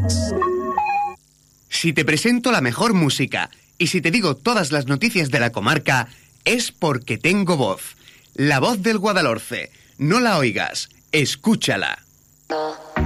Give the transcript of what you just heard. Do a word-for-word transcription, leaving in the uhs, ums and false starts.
Si te presento la mejor música y si te digo todas las noticias de la comarca, es porque tengo voz. La voz del Guadalhorce. No la oigas, escúchala.